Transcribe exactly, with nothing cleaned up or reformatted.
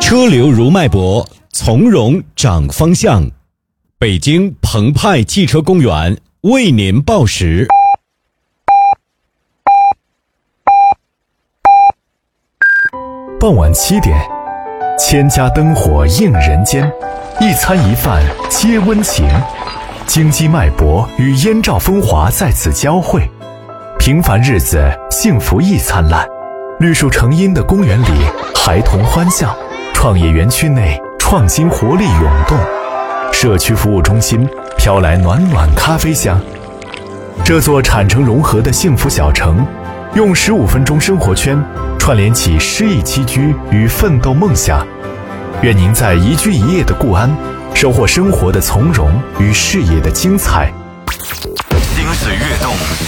车流如脉搏，从容掌方向。北京澎湃汽车公园为您报时。 傍晚七点，千家灯火映人间，一餐一饭皆温情，京畿脉搏与燕赵风华在此交汇，平凡日子幸福亦灿烂。绿树成荫的公园里，孩童欢笑，创业园区内创新活力涌动，社区服务中心飘来暖暖咖啡香。这座产城融合的幸福小城，用十五分钟生活圈串联起诗意栖居与奋斗梦想。愿您在一居一业的固安，收获生活的从容与事业的精彩。 心思跃动，